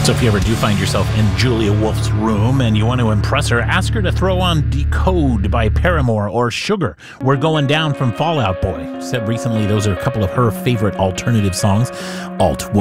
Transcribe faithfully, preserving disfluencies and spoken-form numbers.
So if you ever do find yourself in Julia Wolf's room and you want to impress her, ask her to throw on Decode by Paramore or Sugar, We're Going Down from Fall Out Boy. Said recently those are a couple of her favorite alternative songs. Alt